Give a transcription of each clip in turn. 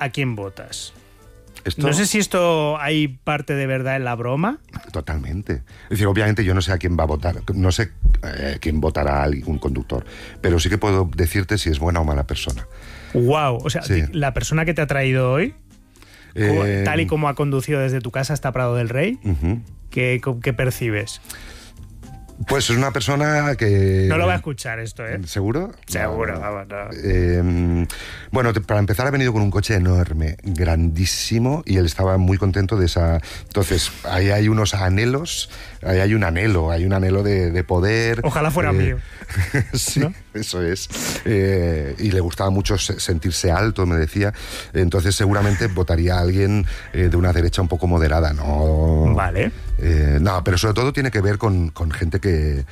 ¿a quién votas? Esto, No sé si esto hay parte de verdad en la broma. Totalmente. Es decir, obviamente yo no sé a quién va a votar, no sé quién votará a algún conductor, pero sí que puedo decirte si es buena o mala persona. Wow, o sea, Sí. la persona que te ha traído hoy, tal y como ha conducido desde tu casa hasta Prado del Rey, Uh-huh. ¿qué percibes? Pues es una persona que... No lo va a escuchar esto, ¿eh? ¿Seguro? Seguro, No. vamos, no. Bueno, para empezar ha venido con un coche enorme, grandísimo, y él estaba muy contento de esa... Entonces, ahí hay unos anhelos, ahí hay un anhelo de poder. Ojalá fuera mío. Sí, ¿no? Eso es. Y le gustaba mucho sentirse alto, me decía. Entonces, seguramente votaría a alguien de una derecha un poco moderada, ¿no? Vale. No, pero sobre todo tiene que ver con gente que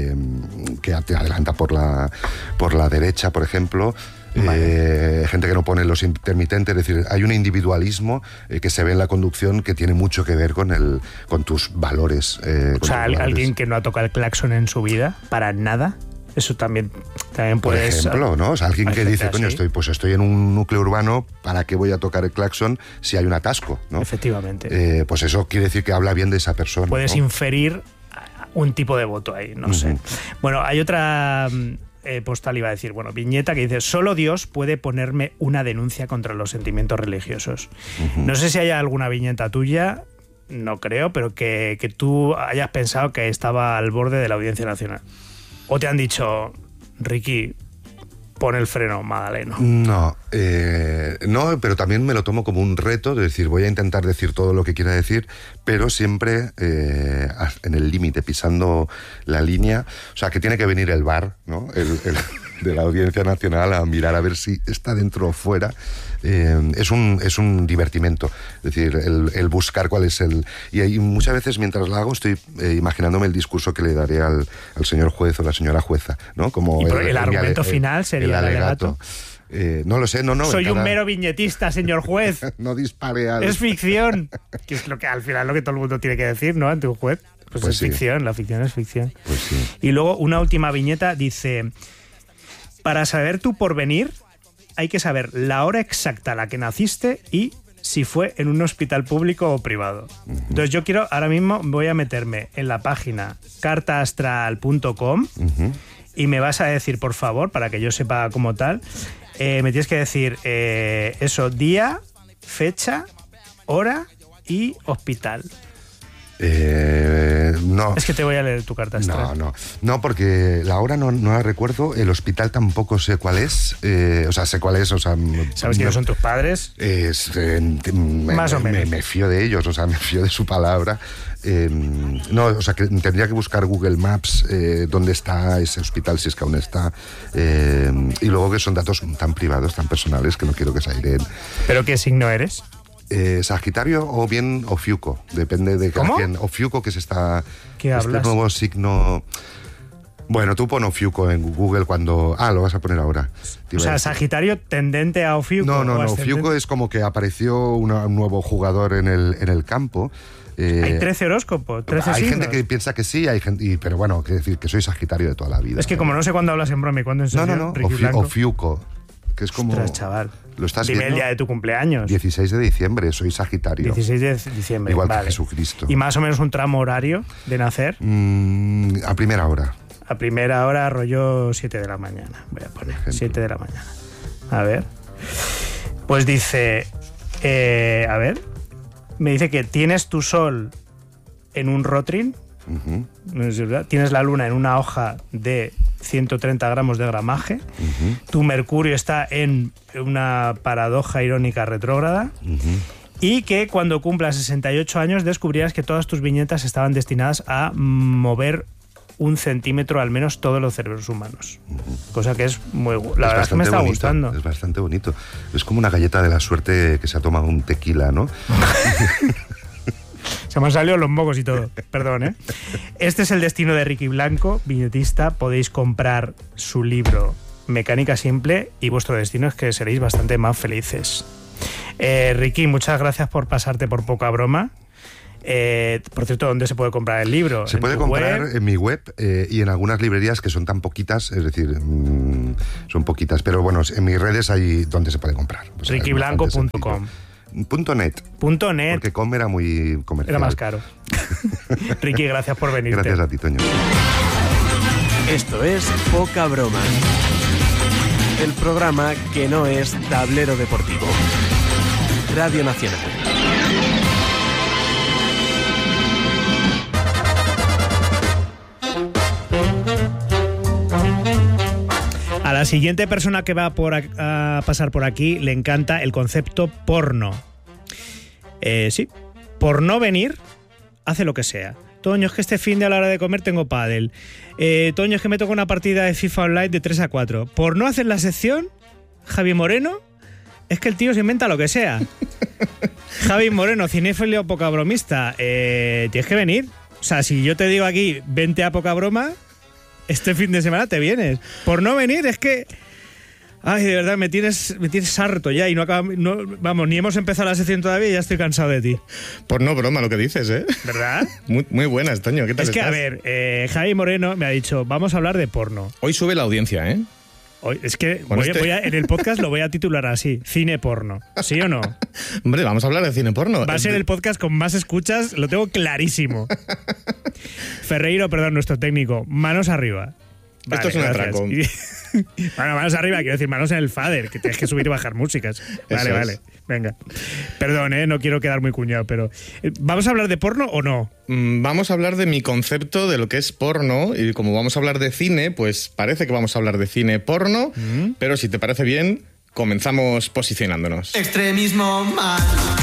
te adelanta por la derecha, por ejemplo. Vale. Gente que no pone los intermitentes, es decir, hay un individualismo que se ve en la conducción que tiene mucho que ver con tus valores. O sea, alguien que no ha tocado el claxon en su vida, para nada. Eso también puede Por ejemplo, ¿no? O sea, alguien que dice, coño, estoy en un núcleo urbano, ¿para qué voy a tocar el claxon si hay un atasco? ¿no? Efectivamente. Pues eso quiere decir que habla bien de esa persona. Puedes ¿no? inferir un tipo de voto ahí, no sé. Bueno, hay otra postal, iba a decir, viñeta que dice: solo Dios puede ponerme una denuncia contra los sentimientos religiosos. No sé si hay alguna viñeta tuya, no creo, pero que tú hayas pensado que estaba al borde de la Audiencia Nacional. ¿O te han dicho, Ricky, pon el freno, Magdaleno? No, pero también me lo tomo como un reto, de decir, voy a intentar decir todo lo que quiera decir, pero siempre en el límite, pisando la línea. O sea, que tiene que venir el VAR, ¿no? El de la Audiencia Nacional a mirar a ver si está dentro o fuera. Es un divertimento, es decir, el buscar cuál es el... Y muchas veces mientras la hago estoy imaginándome el discurso que le daré al señor juez o la señora jueza, ¿no? Como el argumento final sería el alegato. No lo sé, no. Soy un mero viñetista, señor juez. No dispare al... Es ficción. Que es lo que al final lo que todo el mundo tiene que decir, ¿no? Ante un juez. Pues es sí. Ficción, la ficción es ficción. Pues sí. Y luego una última viñeta dice: para saber tu porvenir hay que saber la hora exacta a la que naciste y si fue en un hospital público o privado. Entonces yo ahora mismo voy a meterme en la página cartaastral.com y me vas a decir, por favor, para que yo sepa como tal, me tienes que decir eso, día, fecha, hora y hospital. No. Es que te voy a leer tu carta astral. No, porque la hora no la recuerdo, el hospital tampoco sé cuál es, sé cuál es, ¿Sabes quiénes son tus padres? Más o menos. Me fío de ellos, me fío de su palabra. Que tendría que buscar Google Maps dónde está ese hospital, si es que aún está, y luego que son datos tan privados, tan personales, que no quiero que se airen. ¿Pero qué signo eres? Sagitario o bien Ofiuco, depende de ¿Cómo? quién. Ofiuco, que es ¿Qué hablas? nuevo signo. Bueno, tú pon Ofiuco en Google cuando... lo vas a poner ahora. O sea, Sagitario tendente a Ofiuco. No, Ofiuco es como que apareció un nuevo jugador en el campo. Hay 13 horóscopos, 13 Hay signos. gente que piensa que sí, pero bueno, quiero decir que soy Sagitario de toda la vida. Es que como no sé cuándo hablas en broma y cuándo en serio. No, Ofiuco, que es como... Ostras, chaval. ¿Lo estás Dime viendo? el día de tu cumpleaños. 16 de diciembre, soy Sagitario. 16 de diciembre, igual vale. que Jesucristo. ¿Y más o menos un tramo horario de nacer? A primera hora. A primera hora, rollo 7 de la mañana. Voy a poner 7 de la mañana. A ver. Pues dice... a ver. Me dice que tienes tu sol en un rotring. No es verdad. Tienes la luna en una hoja de 130 gramos de gramaje. Tu Mercurio está en una paradoja irónica retrógrada. Y que cuando cumplas 68 años descubrirás que todas tus viñetas estaban destinadas a mover 1 centímetro al menos todos los cerebros humanos. Cosa que es muy... La verdad es que me está gustando. Es bastante bonito. Es como una galleta de la suerte que se ha tomado un tequila, ¿no? Se me han salido los mocos y todo. Perdón, ¿eh? Este es el destino de Ricky Blanco, viñetista. Podéis comprar su libro Mecánica Simple y vuestro destino es que seréis bastante más felices. Ricky, muchas gracias por pasarte por Poca Broma. Por cierto, ¿dónde se puede comprar el libro? Se puede comprar en mi web y en algunas librerías que son tan poquitas, es decir, son poquitas. Pero bueno, en mis redes hay donde se puede comprar. O sea, rickyblanco.com. .net. Porque com era muy comercial. Era más caro. Ricky, gracias por venirte. Gracias a ti, Toño. Esto es Poca Broma. El programa que no es tablero deportivo. Radio Nacional. A la siguiente persona que va a pasar por aquí le encanta el concepto porno. Sí, por no venir, hace lo que sea. Toño, es que este fin de a la hora de comer tengo pádel. Toño, es que me toca una partida de FIFA Online de 3 a 4. Por no hacer la sección, Javi Moreno, es que el tío se inventa lo que sea. Javi Moreno, cinéfilo poca bromista, tienes que venir. O sea, si yo te digo aquí, vente a Poca Broma, este fin de semana te vienes. Por no venir, es que... Ay, de verdad, me tienes harto ya y vamos, ni hemos empezado la sección todavía y ya estoy cansado de ti. Por no broma lo que dices, ¿eh? ¿Verdad? Muy buenas, Toño, ¿qué tal estás? Es que, a ver, Javi Moreno me ha dicho, vamos a hablar de porno. Hoy sube la audiencia, ¿eh? Hoy, es que en el podcast lo voy a titular así, cine porno. ¿Sí o no? Hombre, vamos a hablar de cine porno. Va a ser el podcast con más escuchas, lo tengo clarísimo. Ferreiro, perdón, nuestro técnico, manos arriba. Vale, esto es un atraco. Bueno, manos arriba, quiero decir, manos en el fader, que tienes que subir y bajar músicas. Vale. Venga. Perdón, no quiero quedar muy cuñado, pero... ¿Vamos a hablar de porno o no? Vamos a hablar de mi concepto de lo que es porno, y como vamos a hablar de cine, pues parece que vamos a hablar de cine porno, pero si te parece bien, comenzamos posicionándonos. Extremismo mal.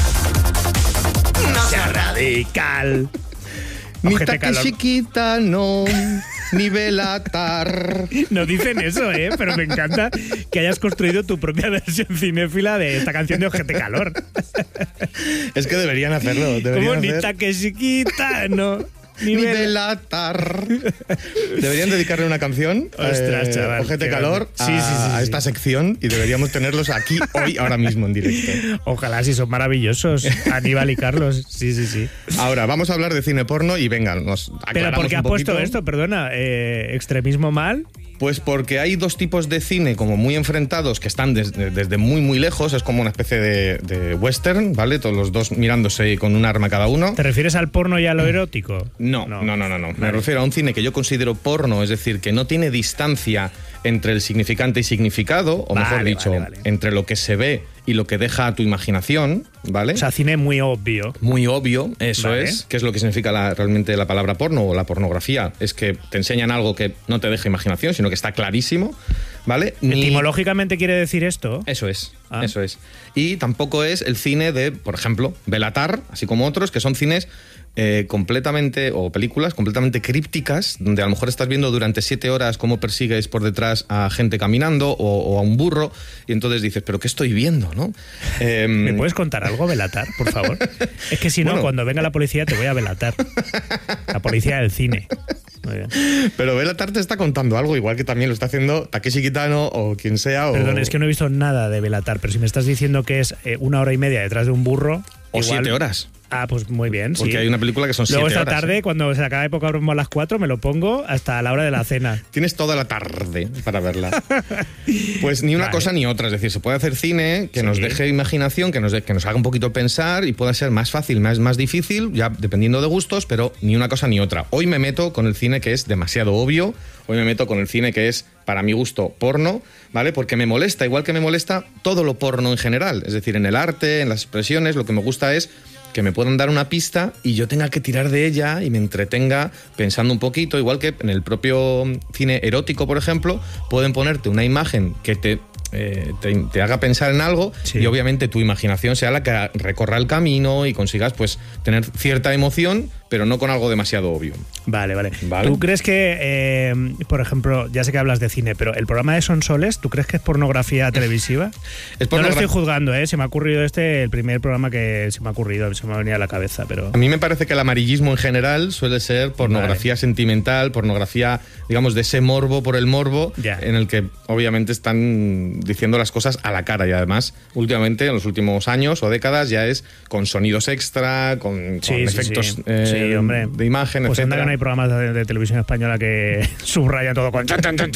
No sea radical. Ni Takeshi Kitano, ni Belatar. No dicen eso, pero me encanta que hayas construido tu propia versión cinéfila de esta canción de Ojete Calor. Es que deberían hacerlo. Como ni Takeshi Kitano, ni Belatar. Deberían dedicarle una canción, ostras, chaval, Ojete Calor, a esta sección, y deberíamos tenerlos aquí hoy, ahora mismo, en directo. Ojalá, si son maravillosos, Aníbal y Carlos. Sí. Ahora, vamos a hablar de cine porno y venga, nos aclaramos. ¿Pero por qué ha puesto poquito. esto? Perdona, extremismo mal. Pues porque hay dos tipos de cine como muy enfrentados que están desde muy muy lejos, es como una especie de western, ¿vale? Todos los dos mirándose con un arma cada uno. ¿Te refieres al porno y a lo erótico? No. Me refiero a un cine que yo considero porno, es decir, que no tiene distancia entre el significante y significado, o mejor dicho, entre lo que se ve y lo que deja a tu imaginación, ¿vale? O sea, cine muy obvio. Muy obvio, eso es. ¿Qué es lo que significa realmente la palabra porno o la pornografía? Es que te enseñan algo que no te deja imaginación, sino que está clarísimo, ¿vale? ¿Etimológicamente quiere decir esto? Eso es. Y tampoco es el cine de, por ejemplo, Belatar, así como otros, que son cines completamente, o películas completamente crípticas, donde a lo mejor estás viendo durante 7 horas cómo persigues por detrás a gente caminando o a un burro, y entonces dices, ¿pero qué estoy viendo, no? ¿Me puedes contar algo, Belatar, por favor? Es que si no, cuando venga la policía te voy a Belatar. La policía del cine. Muy bien. Pero Belatar te está contando algo, igual que también lo está haciendo Takeshi Kitano o quien sea. Perdón, es que no he visto nada de Belatar, pero si me estás diciendo que es 1 hora y media detrás de un burro... O igual... 7 horas. Ah, pues muy bien, Porque hay una película que son 7 horas. Luego esta tarde, cuando se acabe Poca Broma a las 4, me lo pongo hasta la hora de la cena. Tienes toda la tarde para verla. Pues ni una cosa ni otra. Es decir, se puede hacer cine que nos deje imaginación, que nos haga un poquito pensar, y pueda ser más fácil, más difícil, ya dependiendo de gustos, pero ni una cosa ni otra. Hoy me meto con el cine que es demasiado obvio. Hoy me meto con el cine que es, para mi gusto, porno, ¿vale? Porque me molesta, igual que me molesta todo lo porno en general. Es decir, en el arte, en las expresiones, lo que me gusta es que me puedan dar una pista y yo tenga que tirar de ella y me entretenga pensando un poquito, igual que en el propio cine erótico, por ejemplo, pueden ponerte una imagen que te haga pensar en algo, y obviamente tu imaginación sea la que recorra el camino y consigas pues tener cierta emoción, pero no con algo demasiado obvio. Vale. ¿Tú crees que, por ejemplo, ya sé que hablas de cine, pero el programa de Sonsoles, ¿tú crees que es pornografía televisiva? No lo estoy juzgando, se me ha ocurrido el primer programa que se me ha ocurrido, se me ha venido a la cabeza, pero... A mí me parece que el amarillismo en general suele ser pornografía sentimental, pornografía, digamos, de ese morbo por el morbo, en el que obviamente están diciendo las cosas a la cara, y además últimamente, en los últimos años o décadas, ya es con sonidos extra, con efectos Sí, hombre. de imagen, pues anda etcétera. que no hay programas de televisión española que subrayan todo con...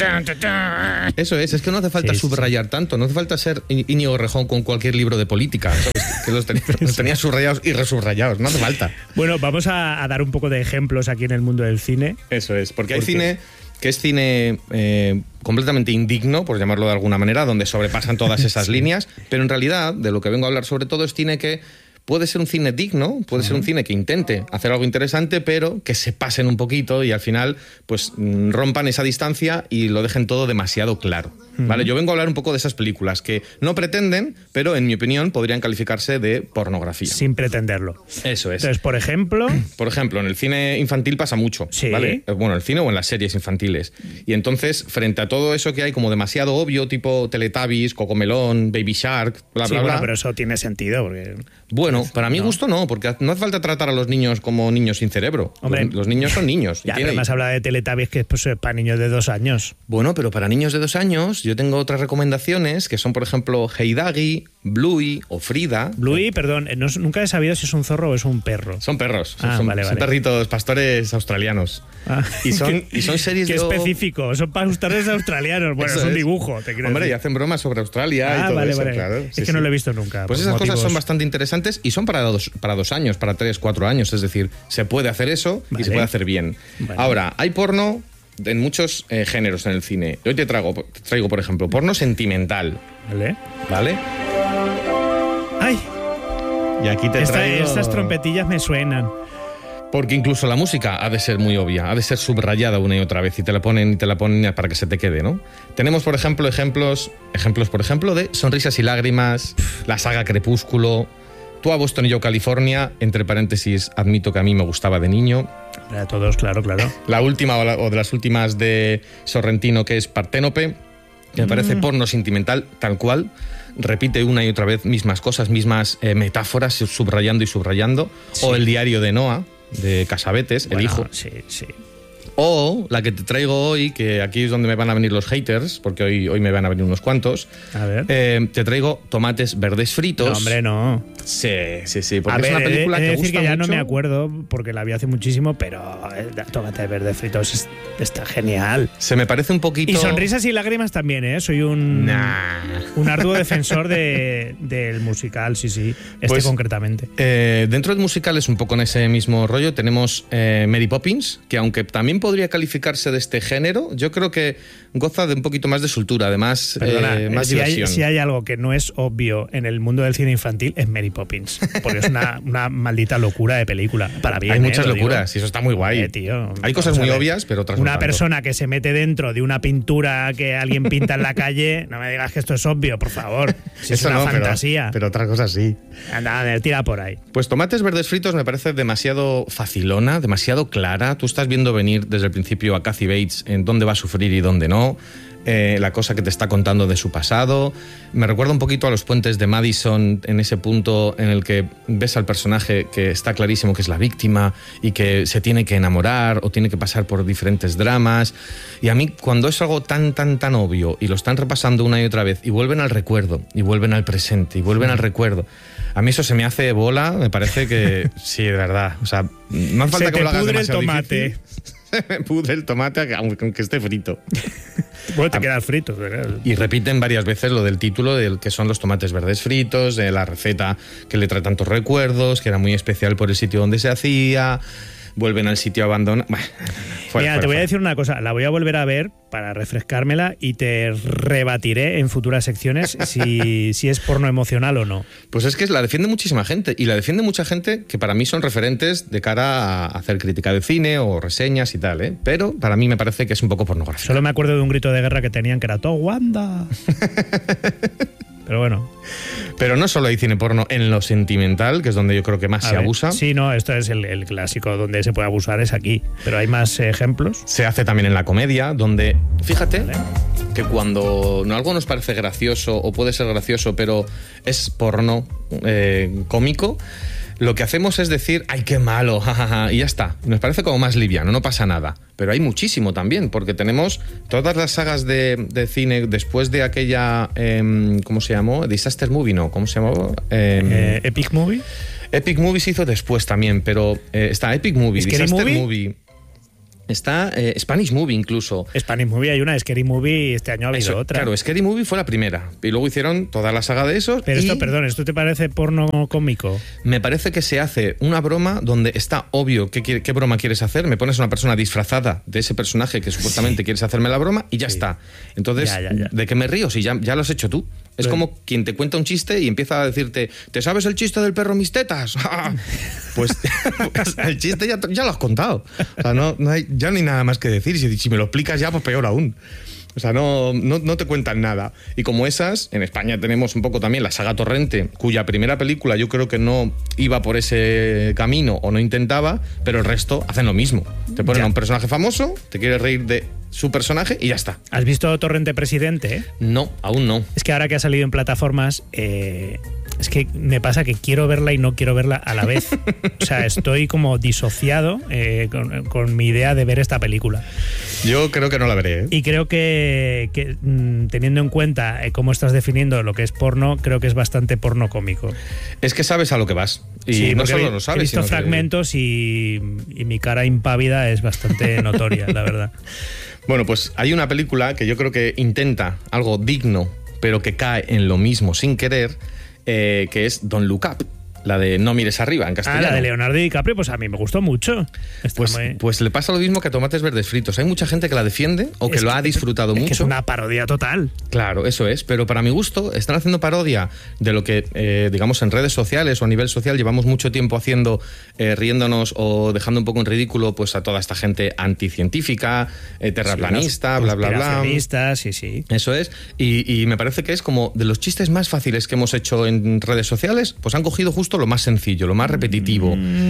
Eso es que no hace falta Sí, sí, subrayar tanto, no hace falta ser Íñigo Rejón con cualquier libro de política, ¿sabes? Que los tenía subrayados y resubrayados, no hace falta. Bueno, vamos a dar un poco de ejemplos aquí en el mundo del cine. Eso es, porque hay cine que es cine completamente indigno, por llamarlo de alguna manera, donde sobrepasan todas esas líneas, pero en realidad, de lo que vengo a hablar sobre todo, es cine que puede ser un cine digno, puede ser un cine que intente hacer algo interesante, pero que se pasen un poquito y al final pues rompan esa distancia y lo dejen todo demasiado claro. ¿Vale? Yo vengo a hablar un poco de esas películas que no pretenden, pero en mi opinión podrían calificarse de pornografía. Sin pretenderlo. Eso es. Entonces, por ejemplo... Por ejemplo, en el cine infantil pasa mucho, Sí. ¿vale? Bueno, en el cine o en las series infantiles. Y entonces, frente a todo eso que hay como demasiado obvio, tipo Teletubbies, Cocomelón, Baby Shark, bla, Sí, bla, bueno, bla. pero eso tiene sentido, porque... Bueno, para mi gusto no, porque no hace falta tratar a los niños como niños sin cerebro. Hombre, Los niños son niños. y Ya, tiene- pero más habla de Teletubbies, que pues, es para niños de 2 años. Bueno, pero para niños de 2 años yo tengo otras recomendaciones que son, por ejemplo, Heidagi, Bluey o Frida. Bluey, perdón, nunca he sabido si es un zorro o es un perro. Son perros, Ah, son, vale, son vale. perritos pastores australianos. Ah, Y son qué- series Qué de... específico, son pastores australianos. Bueno, Eso es un es. dibujo, te quiero Hombre, y decir. hacen bromas sobre Australia y Ah, todo vale, eso, vale. claro. Es que no lo he visto nunca. Pues por esas cosas motivos- son bastante interesantes y son para 2 años, para 3, 4 años. Es decir, se puede hacer eso y Vale. se puede hacer bien. Vale. Ahora, hay porno en muchos géneros en el cine. Hoy te traigo, por ejemplo, porno sentimental, Vale. ¿vale? Ay, Y aquí te traigo... estas trompetillas me suenan. Porque incluso la música ha de ser muy obvia, ha de ser subrayada una y otra vez y te la ponen para que se te quede, ¿no? Tenemos, por ejemplo, ejemplos, por ejemplo, de Sonrisas y Lágrimas, la saga Crepúsculo, Tú a Boston y yo a California, entre paréntesis, admito que a mí me gustaba de niño, Para todos, claro, claro. la última o de las últimas de Sorrentino, que es Parténope, que me parece porno sentimental tal cual, repite una y otra vez mismas cosas, mismas metáforas, subrayando y subrayando, Sí. o El diario de Noah, de Casabetes, Bueno, el hijo. Sí, sí. O la que te traigo hoy, que aquí es donde me van a venir los haters, porque hoy me van a venir unos cuantos. A ver. Te traigo Tomates Verdes Fritos. No, hombre, no. Sí, porque A es ver, una película he de que decir gusta que ya mucho. no me acuerdo porque la vi hace muchísimo, pero Tomate Verde Fritos está genial. Se me parece un poquito... Y Sonrisas y Lágrimas también, ¿eh? Soy un arduo defensor del musical, sí. Pues, concretamente. Dentro del musical es un poco en ese mismo rollo. Tenemos Mary Poppins, que aunque también podría calificarse de este género, yo creo que goza de un poquito más de soltura, de más, Perdona, más si diversión. hay algo que no es obvio en el mundo del cine infantil es Mary Poppins, porque es una maldita locura de película. Para bien, Hay muchas lo digo. locuras y eso está muy guay. Tío, Hay cosas vamos a muy ver. obvias, pero otras no Una tanto. persona que se mete dentro de una pintura que alguien pinta en la calle, no me digas que esto es obvio, por favor. Si es Eso una no, fantasía. pero otras cosas sí. Anda, tira por ahí. Pues Tomates Verdes Fritos me parece demasiado facilona, demasiado clara. Tú estás viendo venir desde el principio a Kathy Bates en dónde va a sufrir y dónde no. La cosa que te está contando de su pasado. Me recuerda un poquito a Los puentes de Madison, en ese punto en el que ves al personaje que está clarísimo que es la víctima y que se tiene que enamorar o tiene que pasar por diferentes dramas. Y a mí, cuando es algo tan obvio y lo están repasando una y otra vez y vuelven al recuerdo y vuelven al presente y vuelven al recuerdo, a mí eso se me hace bola, me parece que sí, de verdad. O sea, no hace falta Se que te lo hagas pudre el demasiado tomate. difícil. Se me pudre el tomate aunque esté frito. Bueno, te quedas frito. ¿verdad? Y repiten varias veces lo del título, del que son los tomates verdes fritos, de la receta que le trae tantos recuerdos, que era muy especial por el sitio donde se hacía. Vuelven al sitio abandonado. Mira, te voy a decir una cosa, la voy a volver a ver para refrescármela y te rebatiré en futuras secciones si es porno emocional o no. Pues es que la defiende muchísima gente, y la defiende mucha gente que para mí son referentes de cara a hacer crítica de cine o reseñas y tal, ¿eh? Pero para mí me parece que es un poco pornográfico. Solo me acuerdo de un grito de guerra que tenían que era todo Wanda. Pero bueno. Pero no solo hay cine porno en lo sentimental, que es donde yo creo que más A se ver, abusa. Sí, no, esto es el clásico donde se puede abusar, es aquí. Pero hay más ejemplos. Se hace también en la comedia, donde, fíjate, que cuando algo nos parece gracioso o puede ser gracioso, pero es porno cómico, lo que hacemos es decir, ¡ay, qué malo! Jajaja, y ya está. Nos parece como más liviano, no pasa nada. Pero hay muchísimo también, porque tenemos todas las sagas de cine después de aquella, ¿cómo se llamó? Disaster Movie, ¿no? ¿Cómo se llamó? Epic Movie. Epic Movies hizo después también, pero está Epic Movie, Disaster Movie. Está Spanish Movie incluso. Spanish Movie hay una, Scary Movie, este año ha habido otra. Claro, Scary Movie fue la primera. Y luego hicieron toda la saga de esos. Pero ¿esto te parece porno cómico? Me parece que se hace una broma donde está obvio qué broma quieres hacer. Me pones una persona disfrazada de ese personaje que supuestamente quieres hacerme la broma y ya está. Entonces, ya. ¿De qué me río si ya lo has hecho tú? Es como quien te cuenta un chiste y empieza a decirte, ¿te sabes el chiste del perro mis tetas? Pues el chiste ya lo has contado. O sea, ya no hay nada más que decir. Si me lo explicas ya, pues peor aún. O sea, no te cuentan nada. Y como esas, en España tenemos un poco también la saga Torrente, cuya primera película yo creo que no iba por ese camino o no intentaba, pero el resto hacen lo mismo. Te ponen a un personaje famoso, te quieres reír de su personaje y ya está. ¿Has visto Torrente Presidente? No, aún no. Es que ahora que ha salido en plataformas, es que me pasa que quiero verla y no quiero verla a la vez. O sea, estoy como disociado con mi idea de ver esta película. Yo creo que no la veré, ¿eh? Y creo que teniendo en cuenta cómo estás definiendo lo que es porno, creo que es bastante porno cómico. Es que sabes a lo que vas. Y sí, no solo lo sabes. He visto fragmentos y mi cara impávida es bastante notoria, la verdad. Bueno, pues hay una película que yo creo que intenta algo digno, pero que cae en lo mismo sin querer, que es Don't Look Up, la de No mires arriba, en castellano. La de Leonardo DiCaprio, pues a mí me gustó mucho. Pues le pasa lo mismo que a Tomates Verdes Fritos. Hay mucha gente que la defiende o que lo ha disfrutado mucho. Es una parodia total. Claro, eso es. Pero para mi gusto, están haciendo parodia de lo que, digamos, en redes sociales o a nivel social llevamos mucho tiempo haciendo, riéndonos o dejando un poco en ridículo pues a toda esta gente anticientífica, terraplanista, bla, bla, bla. Sí. Eso es. Y me parece que es como de los chistes más fáciles que hemos hecho en redes sociales, pues han cogido justo lo más sencillo, lo más repetitivo.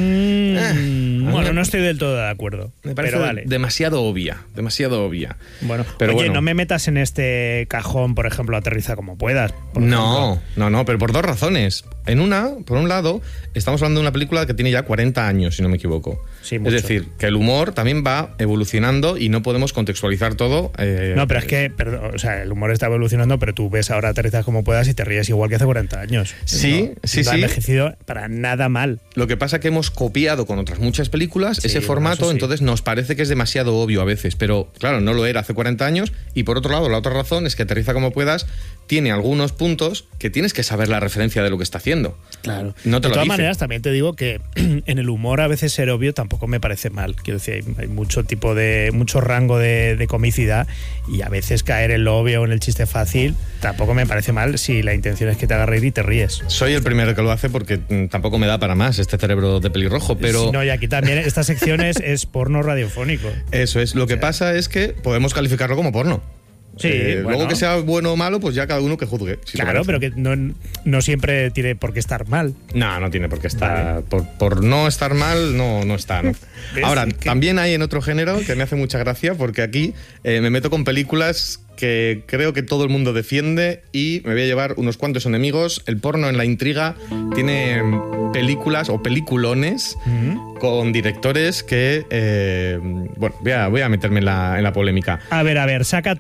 Bueno, no estoy del todo de acuerdo. Me parece pero vale. demasiado obvia. Bueno, pero oye, no me metas en este cajón, por ejemplo, Aterriza como puedas. No, pero por dos razones. Por un lado, estamos hablando de una película que tiene ya 40 años, si no me equivoco. Sí, mucho. Es decir, que el humor también va evolucionando y no podemos contextualizar todo. No, pero es que, o sea, el humor está evolucionando, pero tú ves ahora Aterriza como puedas y te ríes igual que hace 40 años. Sí. No ha envejecido para nada mal. Lo que pasa es que hemos copiado con otras muchas películas ese formato, entonces nos parece que es demasiado obvio a veces, pero claro, no lo era hace 40 años. Y por otro lado, la otra razón es que Aterriza como puedas tiene algunos puntos que tienes que saber la referencia de lo que está haciendo. Claro. No te de lo todas dice. maneras, también te digo que en el humor a veces ser obvio tampoco me parece mal. Quiero decir, hay mucho rango de comicidad y a veces caer en lo obvio o en el chiste fácil tampoco me parece mal si la intención es que te haga reír y te ríes. Soy el primero que lo hace porque tampoco me da para más este cerebro de pelirrojo, pero... No, y aquí también esta sección es porno radiofónico. Eso es. Lo que pasa es que podemos calificarlo como porno. Sí, luego que sea bueno o malo, pues ya cada uno que juzgue. Claro, pero que no siempre tiene por qué estar mal. No tiene por qué estar. Vale. Por no estar mal, no está, ¿no? Ahora, también hay en otro género que me hace mucha gracia, porque aquí me meto con películas que creo que todo el mundo defiende y me voy a llevar unos cuantos enemigos. El porno en la intriga tiene películas o peliculones con directores que... bueno, voy a meterme en la polémica. A ver, saca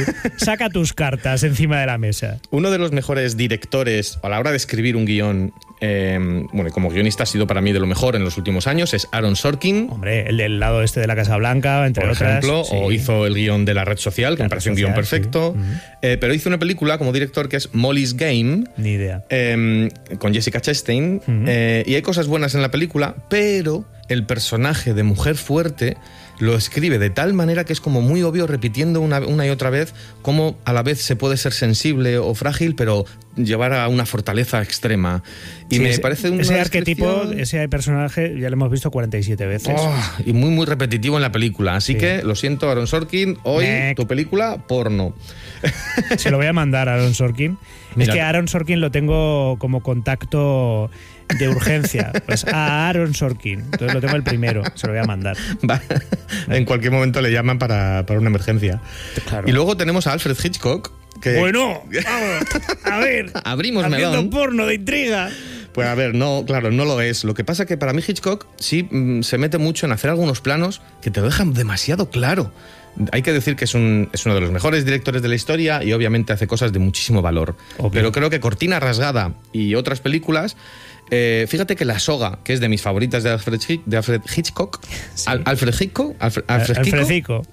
tus cartas encima de la mesa. Uno de los mejores directores a la hora de escribir un guión, bueno, como guionista ha sido para mí de lo mejor en los últimos años, es Aaron Sorkin. Hombre, el del lado este de la Casa Blanca, entre por otras. Ejemplo, sí. O hizo el guión de La Red Social, que me parece un guión perfecto. Sí. Pero hizo una película como director que es Molly's Game. Ni idea. Con Jessica Chastain. Y hay cosas buenas en la película, pero el personaje de mujer fuerte lo escribe de tal manera que es como muy obvio, repitiendo una y otra vez cómo a la vez se puede ser sensible o frágil, pero llevar a una fortaleza extrema. Y sí, me parece una ese arquetipo, ese personaje ya lo hemos visto 47 veces. Y muy, muy repetitivo en la película. Así que, lo siento, Aaron Sorkin, hoy tu película, porno. Se lo voy a mandar a Aaron Sorkin. Mira. Es que a Aaron Sorkin lo tengo como contacto de urgencia. Pues a Aaron Sorkin. Entonces lo tengo el primero. Se lo voy a mandar. En cualquier momento le llaman para una emergencia. Claro. Y luego tenemos a Alfred Hitchcock. Bueno, vamos, a ver. Abrimos haciendo melón. Porno de intriga. Pues a ver, no, claro, no lo es. Lo que pasa es que para mí Hitchcock sí se mete mucho en hacer algunos planos que te lo dejan demasiado claro. hay que decir que es uno de los mejores directores de la historia y obviamente hace cosas de muchísimo valor. Obvio. Pero creo que Cortina Rasgada y otras películas... fíjate que La Soga, que es de mis favoritas de Alfred Hitchcock, sí. Alfred Hitchcock,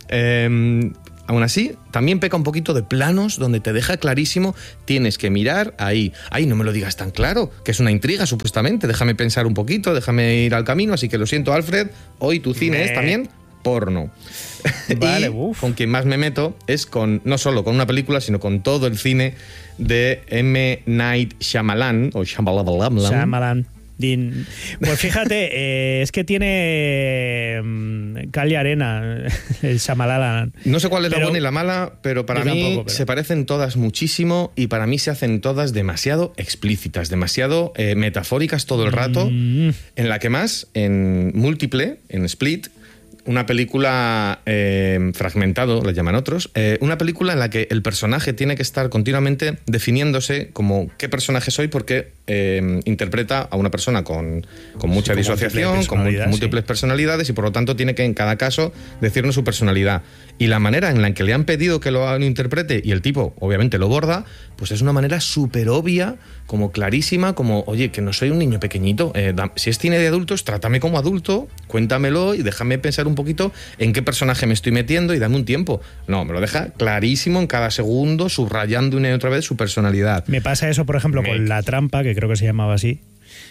aún así, también peca un poquito de planos donde te deja clarísimo, tienes que mirar ahí. Ay, no me lo digas tan claro, que es una intriga supuestamente, déjame pensar un poquito, déjame ir al camino, así que lo siento, Alfred, hoy tu cine es también porno. Vale, y con quien más me meto es no solo con una película, sino con todo el cine de M. Night Shyamalan, o Shyamalan. Pues fíjate, es que tiene cal y arena el Shyamalan. No sé cuál es la buena y la mala, pero para mí se parecen todas muchísimo y para mí se hacen todas demasiado explícitas, demasiado metafóricas todo el rato, en la que más, en Múltiple, en Split, una película fragmentado, la llaman otros, una película en la que el personaje tiene que estar continuamente definiéndose como qué personaje soy porque interpreta a una persona con mucha disociación, con múltiples personalidades y por lo tanto tiene que en cada caso decirnos su personalidad. Y la manera en la que le han pedido que lo interprete y el tipo obviamente lo borda, pues es una manera súper obvia, como clarísima, como, oye, que no soy un niño pequeñito, si es cine de adultos, trátame como adulto, cuéntamelo y déjame pensar un poquito en qué personaje me estoy metiendo y dame un tiempo. No, me lo deja clarísimo en cada segundo, subrayando una y otra vez su personalidad. Me pasa eso, por ejemplo, con La Trampa, que creo que se llamaba así.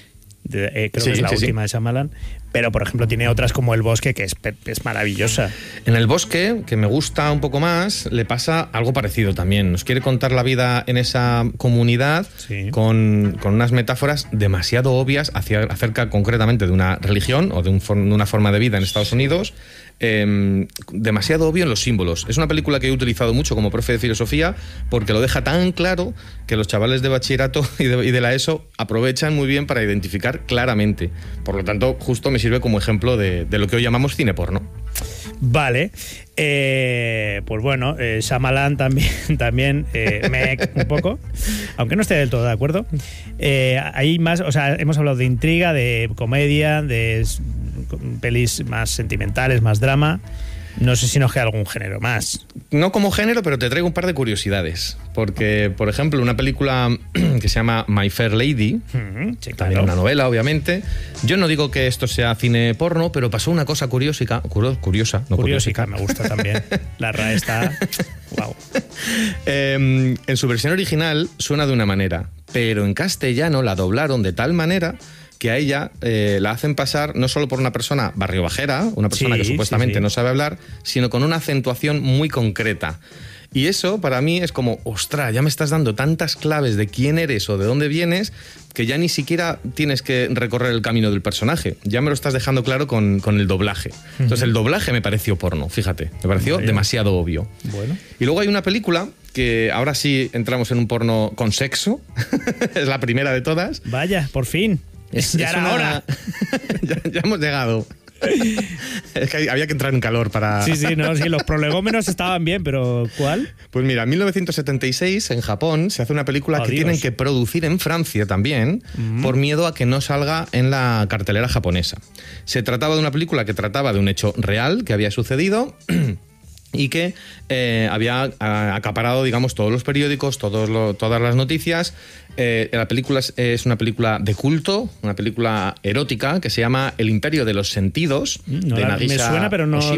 Creo que es la última de Shyamalan, pero por ejemplo tiene otras como El Bosque, que es maravillosa. En El Bosque, que me gusta un poco más, le pasa algo parecido también. Nos quiere contar la vida en esa comunidad con unas metáforas demasiado obvias acerca concretamente de una religión o de una forma de vida en Estados Unidos. Demasiado obvio en los símbolos. Es una película que he utilizado mucho como profe de filosofía porque lo deja tan claro que los chavales de bachillerato y de la ESO aprovechan muy bien para identificar claramente. Por lo tanto, justo me sirve como ejemplo de lo que hoy llamamos cine porno. Vale, pues bueno, Shyamalan también un poco, aunque no esté del todo de acuerdo. Hay más, o sea, hemos hablado de intriga, de comedia, de pelis más sentimentales, más drama. No sé si nos queda algún género más. No como género, pero te traigo un par de curiosidades. Porque, por ejemplo, una película que se llama My Fair Lady, también una novela, obviamente. Yo no digo que esto sea cine porno, pero pasó una cosa curiosa. Me gusta también. La RAE está... Wow. En su versión original suena de una manera, pero en castellano la doblaron de tal manera que a ella la hacen pasar no solo por una persona barriobajera, una persona que supuestamente no sabe hablar, sino con una acentuación muy concreta. Y eso para mí es como, ostras, ya me estás dando tantas claves de quién eres o de dónde vienes que ya ni siquiera tienes que recorrer el camino del personaje. Ya me lo estás dejando claro con el doblaje. Entonces el doblaje me pareció porno, fíjate. Me pareció demasiado obvio. Bueno. Y luego hay una película que ahora sí entramos en un porno con sexo. Es la primera de todas. Vaya, por fin. Ya era hora. ya hemos llegado. Es que había que entrar en calor para... Sí, los prolegómenos estaban bien, pero ¿cuál? Pues mira, en 1976 en Japón se hace una película que tienen que producir en Francia también por miedo a que no salga en la cartelera japonesa. Se trataba de una película que trataba de un hecho real que había sucedido y que había acaparado, digamos, todos los periódicos, todas las noticias. La película es una película de culto, una película erótica que se llama El Imperio de los Sentidos, de Nagisa me suena, pero no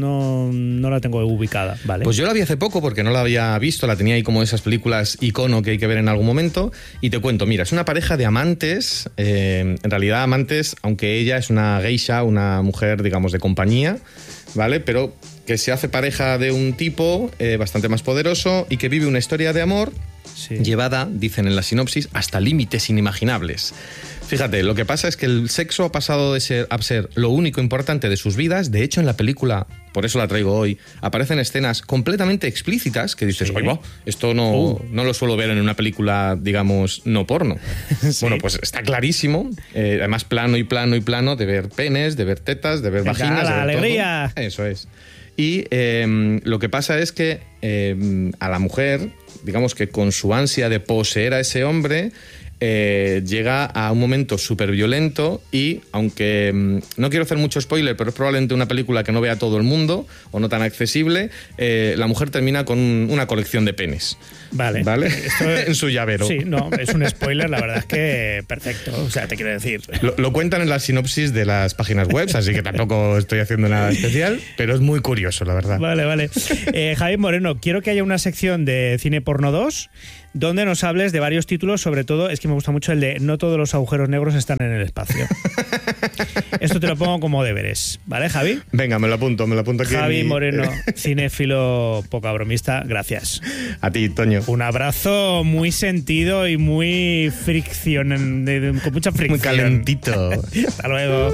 la tengo ubicada. Vale. Pues yo la vi hace poco porque no la había visto, la tenía ahí como esas películas icono que hay que ver en algún momento. Y te cuento, mira, es una pareja de amantes, en realidad amantes, aunque ella es una geisha, una mujer, digamos, de compañía, ¿vale? Pero que se hace pareja de un tipo bastante más poderoso y que vive una historia de amor llevada, dicen en la sinopsis, hasta límites inimaginables. Fíjate, lo que pasa es que el sexo ha pasado a ser lo único importante de sus vidas. De hecho, en la película, por eso la traigo hoy, aparecen escenas completamente explícitas que dices, oye, esto no lo suelo ver en una película, digamos, no porno. Bueno, pues está clarísimo. Además, plano y plano y plano de ver penes, de ver tetas, de ver vaginas. ¡La alegría! Todo. Eso es. Y lo que pasa es que a la mujer, digamos que con su ansia de poseer a ese hombre, llega a un momento súper violento y, aunque no quiero hacer mucho spoiler, pero es probablemente una película que no vea todo el mundo o no tan accesible, la mujer termina con una colección de penes. Vale. Esto en su llavero. Sí, no, es un spoiler, la verdad es que perfecto. O sea, te quiero decir. Lo cuentan en la sinopsis de las páginas web, así que tampoco estoy haciendo nada especial, pero es muy curioso, la verdad. Vale. Javier Moreno, quiero que haya una sección de Cine Porno 2 donde nos hables de varios títulos, sobre todo, es que me gusta mucho el de No todos los agujeros negros están en el espacio. Esto te lo pongo como deberes, ¿vale, Javi? Venga, me lo apunto aquí. Javi Moreno, cinéfilo poca bromista, gracias. A ti, Toño. Un abrazo muy sentido y muy con mucha fricción. Muy calentito. Hasta luego.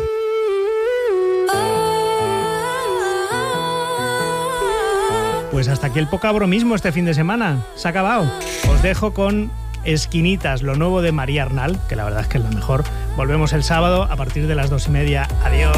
Pues hasta aquí el poca bromismo este fin de semana. Se ha acabado. Os dejo con Esquinitas, lo nuevo de María Arnal, que la verdad es que es lo mejor. Volvemos el sábado a partir de las 2:30. Adiós.